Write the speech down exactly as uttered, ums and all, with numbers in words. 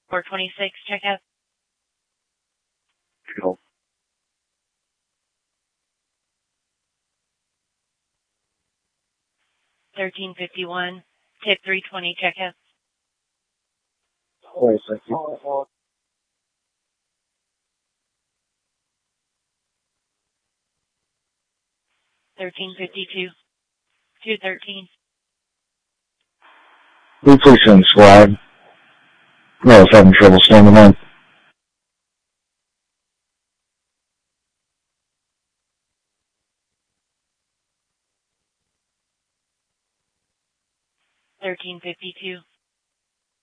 four twenty-six, check out. Cool. thirteen fifty-one, tip three twenty, check out. Wait a second. thirteen fifty-two, two thirteen. Completion squad. No, I was having trouble standing on. thirteen fifty-two.